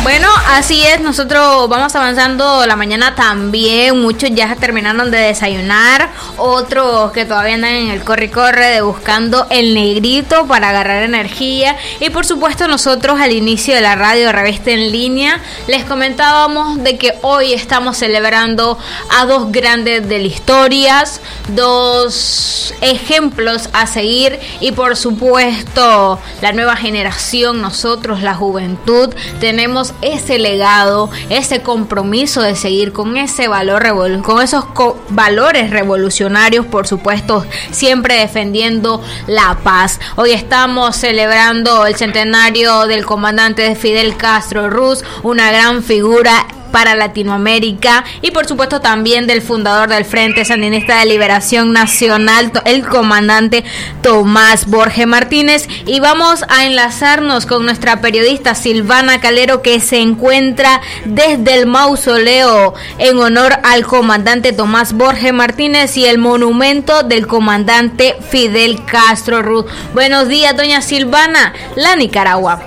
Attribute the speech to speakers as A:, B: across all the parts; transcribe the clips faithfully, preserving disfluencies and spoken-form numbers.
A: Bueno, así es, nosotros vamos avanzando la mañana también, muchos ya terminaron de desayunar, otros que todavía andan en el corre-corre de buscando el negrito para agarrar energía, y por supuesto nosotros al inicio de la radio Revista en Línea les comentábamos de que hoy estamos celebrando a dos grandes de la historia, dos ejemplos a seguir, y por supuesto la nueva generación, nosotros la juventud, tenemos ese legado, ese compromiso de seguir con ese valor revolu- con esos co- valores revolucionarios, por supuesto, siempre defendiendo la paz. Hoy estamos celebrando el centenario del comandante Fidel Castro Ruz, una gran figura para Latinoamérica, y por supuesto también del fundador del Frente Sandinista de Liberación Nacional, el comandante Tomás Borges Martínez. Y vamos a enlazarnos con nuestra periodista Silvana Calero, que se encuentra desde el mausoleo en honor al comandante Tomás Borges Martínez y el monumento del comandante Fidel Castro Ruz. Buenos días, doña Silvana, la Nicaragua.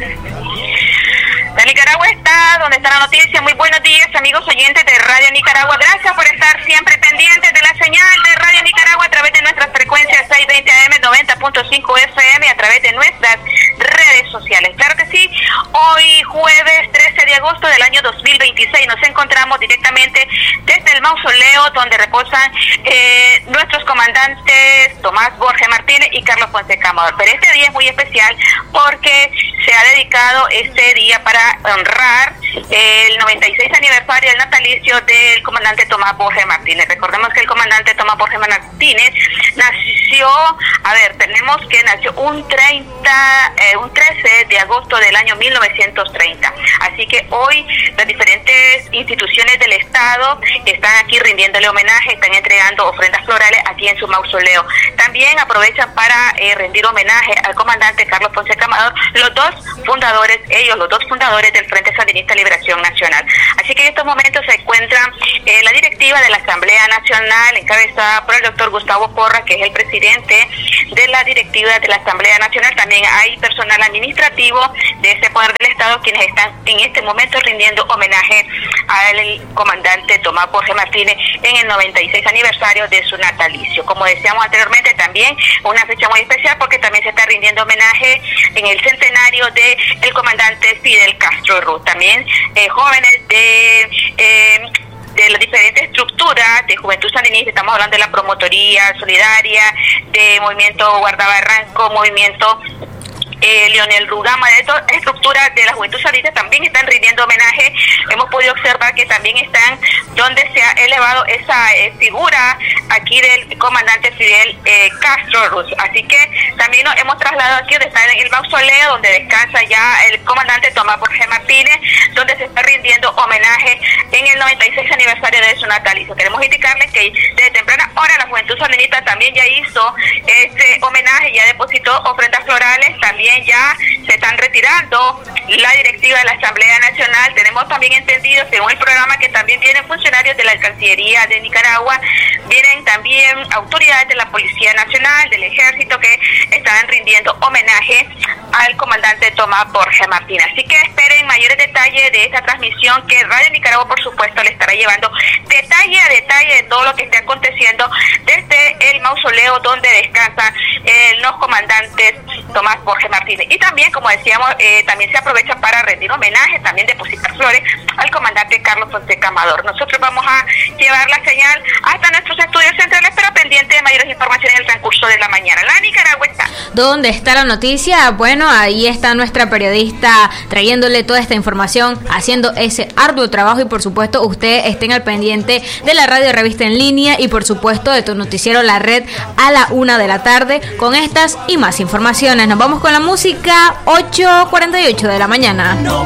B: La Nicaragua está donde está la noticia. Muy buenos días, amigos oyentes de Radio Nicaragua. Gracias por estar siempre pendientes de la señal de Radio Nicaragua a través de nuestras frecuencias seiscientos veinte A M, noventa punto cinco F M y a través de nuestras redes sociales. Claro que sí, hoy jueves trece de agosto del año dos mil veintiséis nos encontramos directamente desde el mausoleo donde reposan eh, nuestros comandantes Tomás Borges Martínez y Carlos Fonseca Amador. Pero este día es muy especial porque se ha dedicado este día para honrar el noventa y seis aniversario del natalicio del comandante Tomás Borges Martínez. Recordemos que el comandante Tomás Borges Martínez nació, a ver, tenemos que nació un treinta, eh, un trece de agosto del año mil novecientos treinta. Así que hoy las diferentes instituciones del Estado están aquí rindiéndole homenaje, están entregando ofrendas florales aquí en su mausoleo. También aprovechan para eh, rendir homenaje al comandante Carlos Fonseca Amador, los dos fundadores, ellos los dos fundadores del Frente Sandinista de Liberación Nacional. Así que en estos momentos se encuentra eh, la directiva de la Asamblea Nacional, encabezada por el doctor Gustavo Porras, que es el presidente de la directiva de la Asamblea Nacional. También hay personal administrativo de ese poder del Estado quienes están en este momento rindiendo homenaje al comandante Tomás Borges Martínez en el noventa y seis aniversario de su natalicio. Como decíamos anteriormente, también una fecha muy especial porque también se está rindiendo homenaje en el centenario de el comandante Fidel Castro Ruz. También eh, jóvenes de eh, de las diferentes estructuras de Juventud Sandinista, estamos hablando de la Promotoría Solidaria, de Movimiento Guardabarranco, Movimiento Eh, Leonel Rugama, de todas las estructuras de la Juventud Sandinista también están rindiendo homenaje. Hemos podido observar que también están donde se ha elevado esa eh, figura aquí del comandante Fidel eh, Castro Ruz. Así que también nos hemos trasladado aquí donde está en el mausoleo, donde descansa ya el comandante Tomás Borges Martínez, donde se está rindiendo homenaje en el noventa y seis aniversario de su natalicio. Queremos indicarles que desde temprana hora la Juventud Sandinista también ya hizo este homenaje, ya depositó ofrendas florales, también ya se están retirando la directiva de la Asamblea Nacional. Tenemos también entendido, según el programa, que también vienen funcionarios de la Cancillería de Nicaragua, vienen también autoridades de la Policía Nacional, del Ejército, que están rindiendo homenaje al comandante Tomás Borges Martínez. Así que esperen mayores detalles de esta transmisión que Radio Nicaragua, por supuesto, le estará llevando detalle a detalle de todo lo que esté aconteciendo desde el mausoleo donde descansan eh, los comandantes Tomás Borges Martínez. Y también, como decíamos, eh, también se aprovecha para rendir homenaje, también depositar flores al comandante Carlos Fonseca Amador. Nosotros vamos a llevar la señal hasta nuestros estudios centrales, pero pendiente de mayores informaciones en el transcurso de la mañana. La Nicaragua está.
A: ¿Dónde está la noticia? Bueno, ahí está nuestra periodista trayéndole toda esta información, haciendo ese arduo trabajo, y por supuesto ustedes estén al pendiente de la radio Revista en Línea y por supuesto de tu noticiero La Red a la una de la tarde con estas y más informaciones. Nos vamos con la música, ocho cuarenta y ocho de la mañana.